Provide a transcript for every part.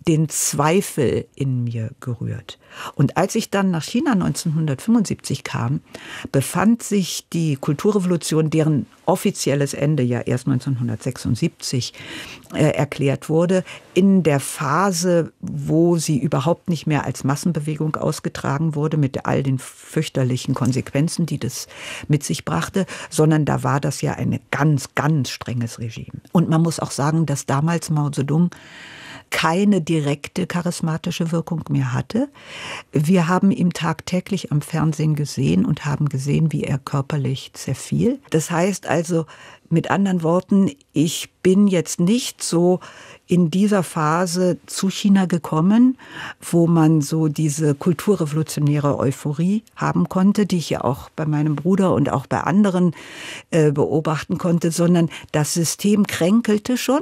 den Zweifel in mir gerührt. Und als ich dann nach China 1975 kam, befand sich die Kulturrevolution, deren offizielles Ende ja erst 1976 erklärt wurde, in der Phase, wo sie überhaupt nicht mehr als Massenbewegung ausgetragen wurde, mit all den fürchterlichen Konsequenzen, die das mit sich brachte, sondern da war das ja ein ganz, ganz strenges Regime. Und man muss auch sagen, dass damals Mao Zedong keine direkte charismatische Wirkung mehr hatte. Wir haben ihn tagtäglich am Fernsehen gesehen und haben gesehen, wie er körperlich zerfiel. Das heißt also, mit anderen Worten, ich bin jetzt nicht so in dieser Phase zu China gekommen, wo man so diese kulturrevolutionäre Euphorie haben konnte, die ich ja auch bei meinem Bruder und auch bei anderen beobachten konnte, sondern das System kränkelte schon.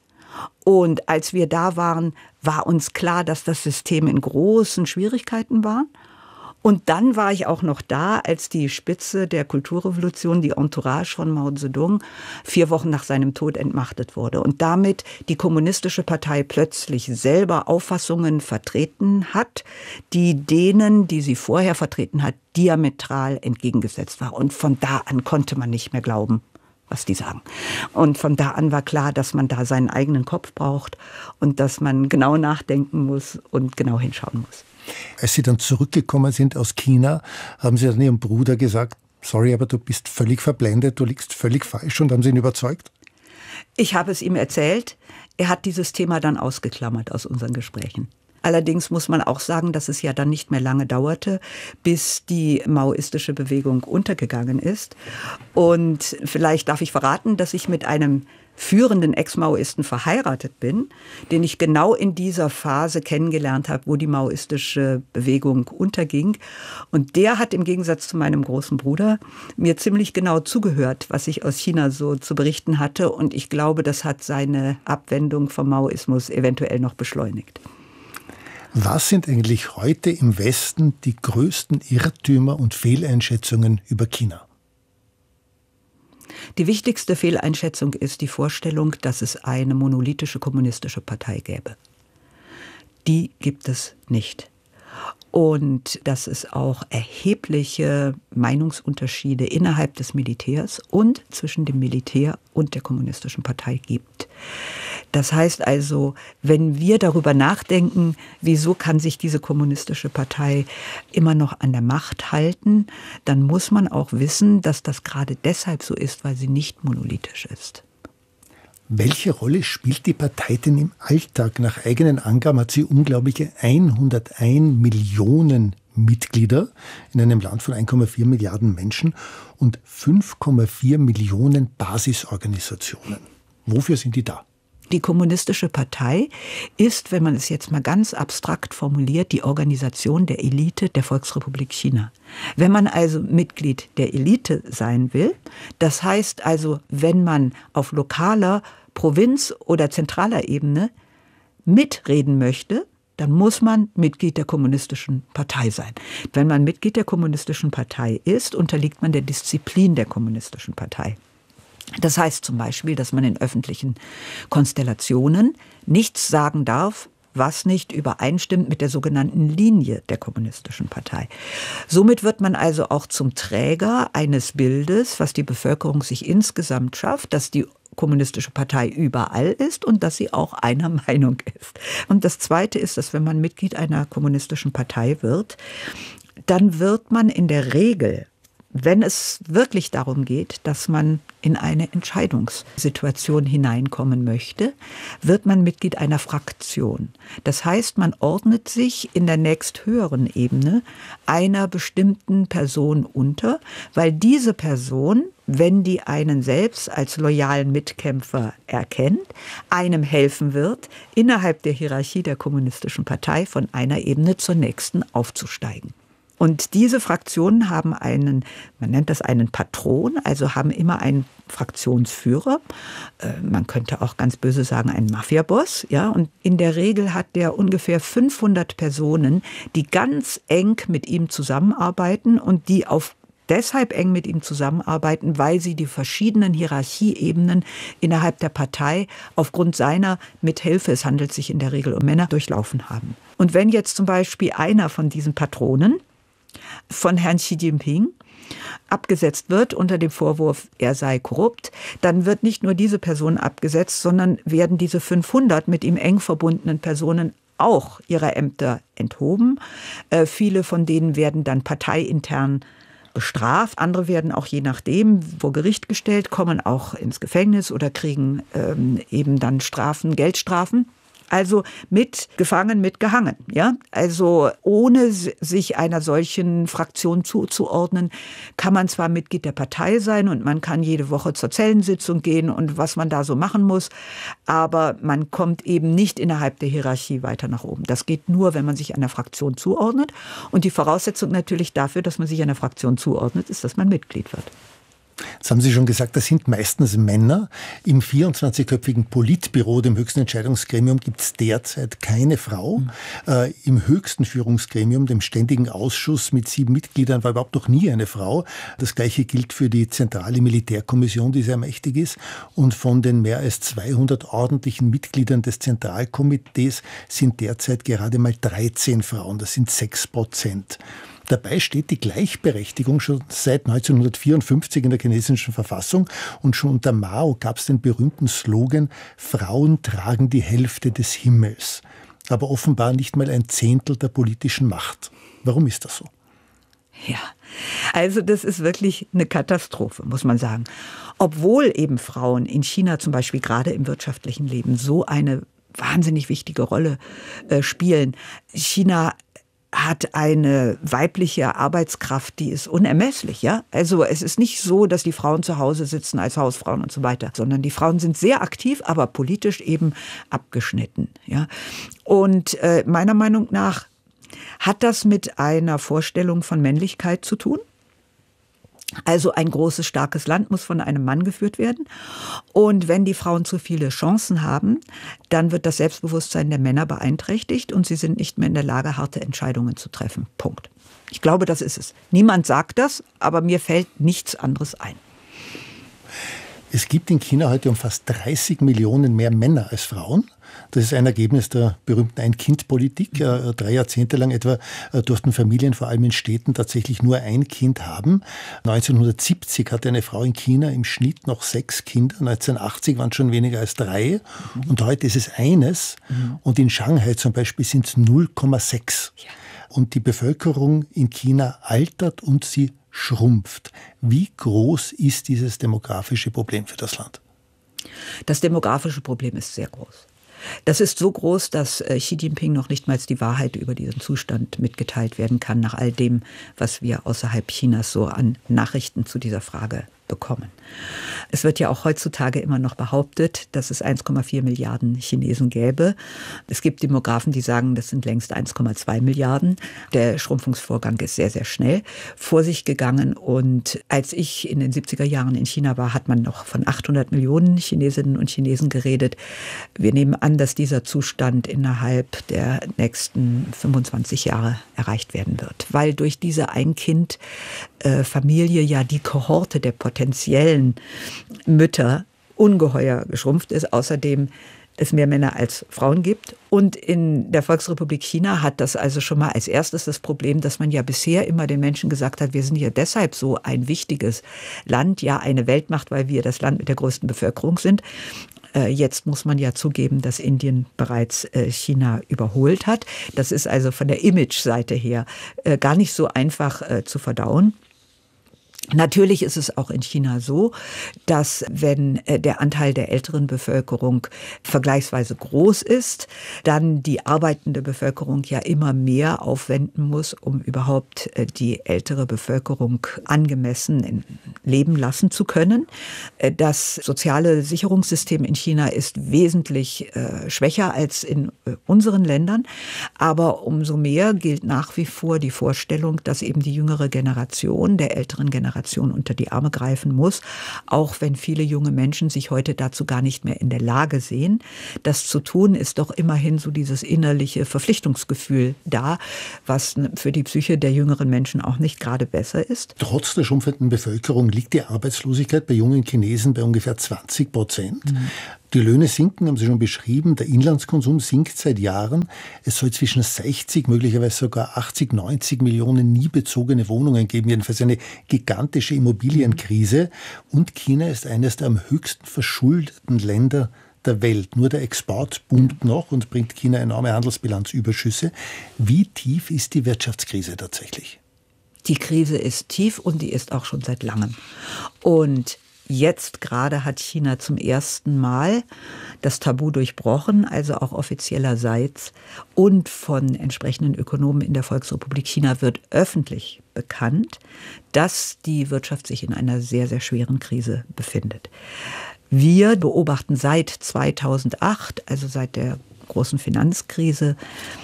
Und als wir da waren, war uns klar, dass das System in großen Schwierigkeiten war. Und dann war ich auch noch da, als die Spitze der Kulturrevolution, die Entourage von Mao Zedong, 4 Wochen nach seinem Tod entmachtet wurde. Und damit die Kommunistische Partei plötzlich selber Auffassungen vertreten hat, die denen, die sie vorher vertreten hat, diametral entgegengesetzt war. Und von da an konnte man nicht mehr glauben, was die sagen. Und von da an war klar, dass man da seinen eigenen Kopf braucht und dass man genau nachdenken muss und genau hinschauen muss. Als Sie dann zurückgekommen sind aus China, haben Sie dann Ihrem Bruder gesagt, sorry, aber du bist völlig verblendet, du liegst völlig falsch, und haben Sie ihn überzeugt? Ich habe es ihm erzählt. Er hat dieses Thema dann ausgeklammert aus unseren Gesprächen. Allerdings muss man auch sagen, dass es ja dann nicht mehr lange dauerte, bis die maoistische Bewegung untergegangen ist. Und vielleicht darf ich verraten, dass ich mit einem führenden Ex-Maoisten verheiratet bin, den ich genau in dieser Phase kennengelernt habe, wo die maoistische Bewegung unterging. Und der hat im Gegensatz zu meinem großen Bruder mir ziemlich genau zugehört, was ich aus China so zu berichten hatte. Und ich glaube, das hat seine Abwendung vom Maoismus eventuell noch beschleunigt. Was sind eigentlich heute im Westen die größten Irrtümer und Fehleinschätzungen über China? Die wichtigste Fehleinschätzung ist die Vorstellung, dass es eine monolithische kommunistische Partei gäbe. Die gibt es nicht. Und dass es auch erhebliche Meinungsunterschiede innerhalb des Militärs und zwischen dem Militär und der kommunistischen Partei gibt. Das heißt also, wenn wir darüber nachdenken, wieso kann sich diese kommunistische Partei immer noch an der Macht halten, dann muss man auch wissen, dass das gerade deshalb so ist, weil sie nicht monolithisch ist. Welche Rolle spielt die Partei denn im Alltag? Nach eigenen Angaben hat sie unglaubliche 101 Millionen Mitglieder in einem Land von 1,4 Milliarden Menschen und 5,4 Millionen Basisorganisationen. Wofür sind die da? Die Kommunistische Partei ist, wenn man es jetzt mal ganz abstrakt formuliert, die Organisation der Elite der Volksrepublik China. Wenn man also Mitglied der Elite sein will, das heißt also, wenn man auf lokaler, Provinz- oder zentraler Ebene mitreden möchte, dann muss man Mitglied der Kommunistischen Partei sein. Wenn man Mitglied der Kommunistischen Partei ist, unterliegt man der Disziplin der Kommunistischen Partei. Das heißt zum Beispiel, dass man in öffentlichen Konstellationen nichts sagen darf, was nicht übereinstimmt mit der sogenannten Linie der Kommunistischen Partei. Somit wird man also auch zum Träger eines Bildes, was die Bevölkerung sich insgesamt schafft, dass die Kommunistische Partei überall ist und dass sie auch einer Meinung ist. Und das Zweite ist, dass wenn man Mitglied einer kommunistischen Partei wird, dann wird man in der Regel, wenn es wirklich darum geht, dass man in eine Entscheidungssituation hineinkommen möchte, wird man Mitglied einer Fraktion. Das heißt, man ordnet sich in der nächsthöheren Ebene einer bestimmten Person unter, weil diese Person, wenn die einen selbst als loyalen Mitkämpfer erkennt, einem helfen wird, innerhalb der Hierarchie der Kommunistischen Partei von einer Ebene zur nächsten aufzusteigen. Und diese Fraktionen haben einen, man nennt das einen Patron, also haben immer einen Fraktionsführer. Man könnte auch ganz böse sagen, einen Mafiaboss. Ja? Und in der Regel hat der ungefähr 500 Personen, die ganz eng mit ihm zusammenarbeiten und die auf deshalb eng mit ihm zusammenarbeiten, weil sie die verschiedenen Hierarchieebenen innerhalb der Partei aufgrund seiner Mithilfe, es handelt sich in der Regel um Männer, durchlaufen haben. Und wenn jetzt zum Beispiel einer von diesen Patronen von Herrn Xi Jinping abgesetzt wird unter dem Vorwurf, er sei korrupt, dann wird nicht nur diese Person abgesetzt, sondern werden diese 500 mit ihm eng verbundenen Personen auch ihrer Ämter enthoben. Viele von denen werden dann parteiintern bestraft. Andere werden auch je nachdem vor Gericht gestellt, kommen auch ins Gefängnis oder kriegen eben dann Strafen, Geldstrafen. Also mitgefangen, mitgehangen. Ja? Also ohne sich einer solchen Fraktion zuzuordnen, kann man zwar Mitglied der Partei sein und man kann jede Woche zur Zellensitzung gehen und was man da so machen muss, aber man kommt eben nicht innerhalb der Hierarchie weiter nach oben. Das geht nur, wenn man sich einer Fraktion zuordnet. Und die Voraussetzung natürlich dafür, dass man sich einer Fraktion zuordnet, ist, dass man Mitglied wird. Das haben Sie schon gesagt, das sind meistens Männer. Im 24-köpfigen Politbüro, dem höchsten Entscheidungsgremium, gibt es derzeit keine Frau. Im höchsten Führungsgremium, dem Ständigen Ausschuss mit 7 Mitgliedern, war überhaupt noch nie eine Frau. Das Gleiche gilt für die Zentrale Militärkommission, die sehr mächtig ist. Und von den mehr als 200 ordentlichen Mitgliedern des Zentralkomitees sind derzeit gerade mal 13 Frauen. Das sind 6%. Dabei steht die Gleichberechtigung schon seit 1954 in der chinesischen Verfassung und schon unter Mao gab es den berühmten Slogan, Frauen tragen die Hälfte des Himmels, aber offenbar nicht mal ein Zehntel der politischen Macht. Warum ist das so? Ja, also das ist wirklich eine Katastrophe, muss man sagen. Obwohl eben Frauen in China zum Beispiel gerade im wirtschaftlichen Leben so eine wahnsinnig wichtige Rolle spielen. China hat eine weibliche Arbeitskraft, die ist unermesslich, ja. Also es ist nicht so, dass die Frauen zu Hause sitzen als Hausfrauen und so weiter, sondern die Frauen sind sehr aktiv, aber politisch eben abgeschnitten, ja. Und meiner Meinung nach hat das mit einer Vorstellung von Männlichkeit zu tun. Also ein großes, starkes Land muss von einem Mann geführt werden. Und wenn die Frauen zu viele Chancen haben, dann wird das Selbstbewusstsein der Männer beeinträchtigt und sie sind nicht mehr in der Lage, harte Entscheidungen zu treffen. Punkt. Ich glaube, das ist es. Niemand sagt das, aber mir fällt nichts anderes ein. Es gibt in China heute um fast 30 Millionen mehr Männer als Frauen. Das ist ein Ergebnis der berühmten Ein-Kind-Politik. 3 Jahrzehnte lang etwa durften Familien, vor allem in Städten, tatsächlich nur ein Kind haben. 1970 hatte eine Frau in China im Schnitt noch 6 Kinder. 1980 waren es schon weniger als 3. Und heute ist es eines. Und in Shanghai zum Beispiel sind es 0,6. Ja. Und die Bevölkerung in China altert und sie schrumpft. Wie groß ist dieses demografische Problem für das Land? Das demografische Problem ist sehr groß. Das ist so groß, dass Xi Jinping noch nicht mal die Wahrheit über diesen Zustand mitgeteilt werden kann, nach all dem, was wir außerhalb Chinas so an Nachrichten zu dieser Frage bekommen. Es wird ja auch heutzutage immer noch behauptet, dass es 1,4 Milliarden Chinesen gäbe. Es gibt Demografen, die sagen, das sind längst 1,2 Milliarden. Der Schrumpfungsvorgang ist sehr, sehr schnell vor sich gegangen. Und als ich in den 70er Jahren in China war, hat man noch von 800 Millionen Chinesinnen und Chinesen geredet. Wir nehmen an, dass dieser Zustand innerhalb der nächsten 25 Jahre erreicht werden wird. Weil durch diese Ein-Kind-Familie ja die Kohorte der potenziellen Mütter ungeheuer geschrumpft ist. Außerdem es mehr Männer als Frauen gibt. Und in der Volksrepublik China hat das also schon mal als erstes das Problem, dass man ja bisher immer den Menschen gesagt hat, wir sind ja deshalb so ein wichtiges Land, ja eine Weltmacht, weil wir das Land mit der größten Bevölkerung sind. Jetzt muss man ja zugeben, dass Indien bereits China überholt hat. Das ist also von der Image-Seite her gar nicht so einfach zu verdauen. Natürlich ist es auch in China so, dass wenn der Anteil der älteren Bevölkerung vergleichsweise groß ist, dann die arbeitende Bevölkerung ja immer mehr aufwenden muss, um überhaupt die ältere Bevölkerung angemessen leben lassen zu können. Das soziale Sicherungssystem in China ist wesentlich schwächer als in unseren Ländern, aber umso mehr gilt nach wie vor die Vorstellung, dass eben die jüngere Generation der älteren Generation Generation unter die Arme greifen muss, auch wenn viele junge Menschen sich heute dazu gar nicht mehr in der Lage sehen. Das zu tun ist doch immerhin so dieses innerliche Verpflichtungsgefühl da, was für die Psyche der jüngeren Menschen auch nicht gerade besser ist. Trotz der schrumpfenden Bevölkerung liegt die Arbeitslosigkeit bei jungen Chinesen bei ungefähr 20%. Die Löhne sinken, haben Sie schon beschrieben. Der Inlandskonsum sinkt seit Jahren. Es soll zwischen 60, möglicherweise sogar 80, 90 Millionen nie bezogene Wohnungen geben. Jedenfalls eine gigantische Immobilienkrise. Und China ist eines der am höchsten verschuldeten Länder der Welt. Nur der Export boomt noch und bringt China enorme Handelsbilanzüberschüsse. Wie tief ist die Wirtschaftskrise tatsächlich? Die Krise ist tief und die ist auch schon seit langem. Und jetzt gerade hat China zum ersten Mal das Tabu durchbrochen, also auch offiziellerseits und von entsprechenden Ökonomen in der Volksrepublik China wird öffentlich bekannt, dass die Wirtschaft sich in einer sehr, sehr schweren Krise befindet. Wir beobachten seit 2008, also seit der großen Finanzkrise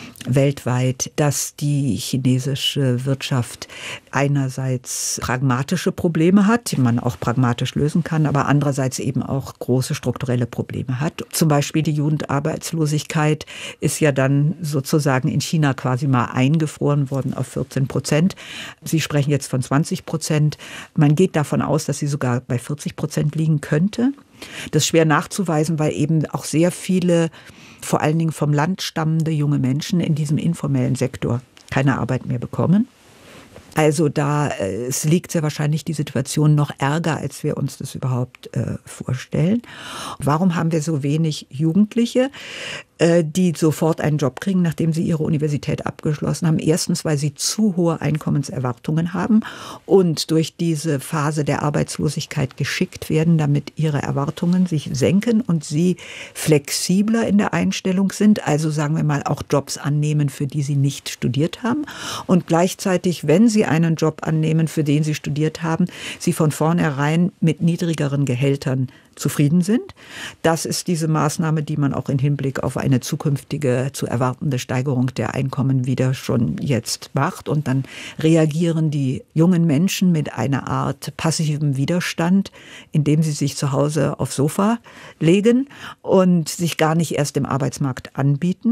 weltweit, dass die chinesische Wirtschaft einerseits pragmatische Probleme hat, die man auch pragmatisch lösen kann, aber andererseits eben auch große strukturelle Probleme hat. Zum Beispiel die Jugendarbeitslosigkeit ist ja dann sozusagen in China quasi mal eingefroren worden auf 14%. Sie sprechen jetzt von 20%. Man geht davon aus, dass sie sogar bei 40% liegen könnte. Das ist schwer nachzuweisen, weil eben auch sehr viele vor allen Dingen vom Land stammende junge Menschen in diesem informellen Sektor keine Arbeit mehr bekommen. Also es liegt sehr wahrscheinlich die Situation noch ärger, als wir uns das überhaupt vorstellen. Warum haben wir so wenig Jugendliche, die sofort einen Job kriegen, nachdem sie ihre Universität abgeschlossen haben? Erstens, weil sie zu hohe Einkommenserwartungen haben und durch diese Phase der Arbeitslosigkeit geschickt werden, damit ihre Erwartungen sich senken und sie flexibler in der Einstellung sind, also sagen wir mal auch Jobs annehmen, für die sie nicht studiert haben. Und gleichzeitig, wenn sie einen Job annehmen, für den sie studiert haben, sie von vornherein mit niedrigeren Gehältern zufrieden sind. Das ist diese Maßnahme, die man auch im Hinblick auf eine zukünftige zu erwartende Steigerung der Einkommen wieder schon jetzt macht. Und dann reagieren die jungen Menschen mit einer Art passivem Widerstand, indem sie sich zu Hause aufs Sofa legen und sich gar nicht erst im Arbeitsmarkt anbieten.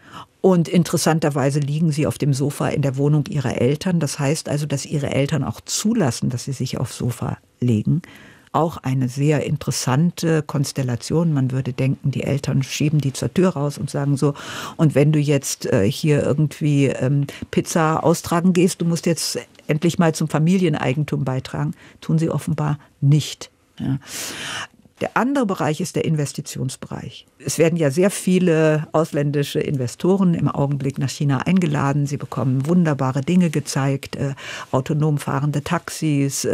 Und interessanterweise liegen sie auf dem Sofa in der Wohnung ihrer Eltern. Das heißt also, dass ihre Eltern auch zulassen, dass sie sich aufs Sofa legen. Auch eine sehr interessante Konstellation. Man würde denken, die Eltern schieben die zur Tür raus und sagen so, und wenn du jetzt hier irgendwie Pizza austragen gehst, du musst jetzt endlich mal zum Familieneigentum beitragen. Tun sie offenbar nicht. Ja. Der andere Bereich ist der Investitionsbereich. Es werden ja sehr viele ausländische Investoren im Augenblick nach China eingeladen. Sie bekommen wunderbare Dinge gezeigt, autonom fahrende Taxis,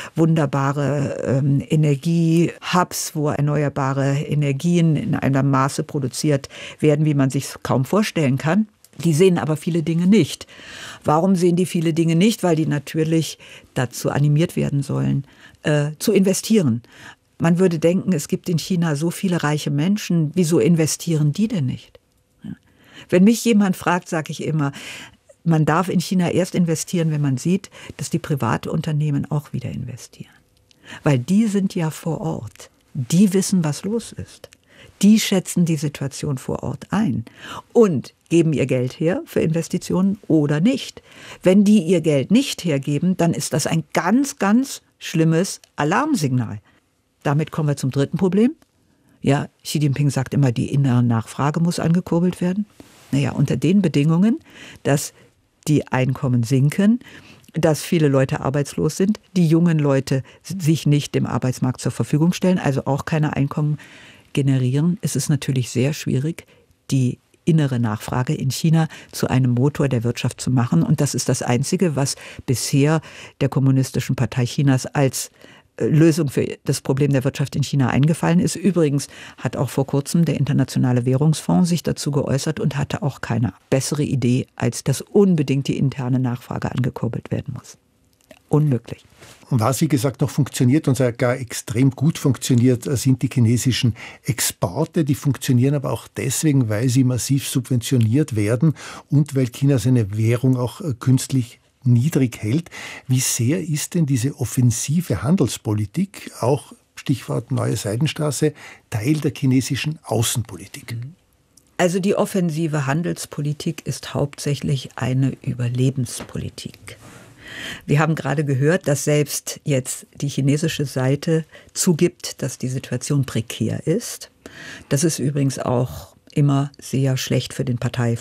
wunderbare Energiehubs, wo erneuerbare Energien in einem Maße produziert werden, wie man sich kaum vorstellen kann. Die sehen aber viele Dinge nicht. Warum sehen die viele Dinge nicht? Weil die natürlich dazu animiert werden sollen, zu investieren. Man würde denken, es gibt in China so viele reiche Menschen, wieso investieren die denn nicht? Ja. Wenn mich jemand fragt, sage ich immer, man darf in China erst investieren, wenn man sieht, dass die Privatunternehmen auch wieder investieren. Weil die sind ja vor Ort. Die wissen, was los ist. Die schätzen die Situation vor Ort ein und geben ihr Geld her für Investitionen oder nicht. Wenn die ihr Geld nicht hergeben, dann ist das ein ganz, ganz schlimmes Alarmsignal. Damit kommen wir zum dritten Problem. Ja, Xi Jinping sagt immer, die innere Nachfrage muss angekurbelt werden. Naja, unter den Bedingungen, dass die Einkommen sinken, dass viele Leute arbeitslos sind, die jungen Leute sich nicht dem Arbeitsmarkt zur Verfügung stellen, also auch keine Einkommen generieren, ist es natürlich sehr schwierig, die innere Nachfrage in China zu einem Motor der Wirtschaft zu machen. Und das ist das Einzige, was bisher der Kommunistischen Partei Chinas als Lösung für das Problem der Wirtschaft in China eingefallen ist. Übrigens hat auch vor kurzem der Internationale Währungsfonds sich dazu geäußert und hatte auch keine bessere Idee, als dass unbedingt die interne Nachfrage angekurbelt werden muss. Unmöglich. Und was, wie gesagt, noch funktioniert und sogar extrem gut funktioniert, sind die chinesischen Exporte. Die funktionieren aber auch deswegen, weil sie massiv subventioniert werden und weil China seine Währung auch künstlich niedrig hält. Wie sehr ist denn diese offensive Handelspolitik, auch Stichwort Neue Seidenstraße, Teil der chinesischen Außenpolitik? Also die offensive Handelspolitik ist hauptsächlich eine Überlebenspolitik. Wir haben gerade gehört, dass selbst jetzt die chinesische Seite zugibt, dass die Situation prekär ist. Das ist übrigens auch immer sehr schlecht für den Parteivorstand.